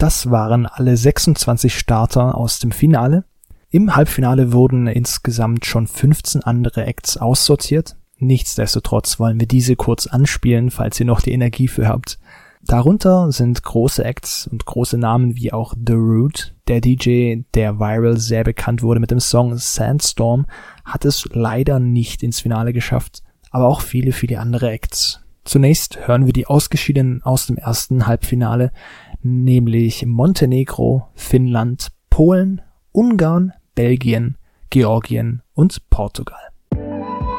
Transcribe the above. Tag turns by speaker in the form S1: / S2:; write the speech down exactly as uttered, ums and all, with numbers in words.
S1: Das waren alle sechsundzwanzig Starter aus dem Finale. Im Halbfinale wurden insgesamt schon fünfzehn andere Acts aussortiert. Nichtsdestotrotz wollen wir diese kurz anspielen, falls ihr noch die Energie für habt. Darunter sind große Acts und große Namen wie auch The Root. Der D J, der viral sehr bekannt wurde mit dem Song Sandstorm, hat es leider nicht ins Finale geschafft, aber auch viele, viele andere Acts. Zunächst hören wir die Ausgeschiedenen aus dem ersten Halbfinale, nämlich Montenegro, Finnland, Polen, Ungarn, Belgien, Georgien und Portugal.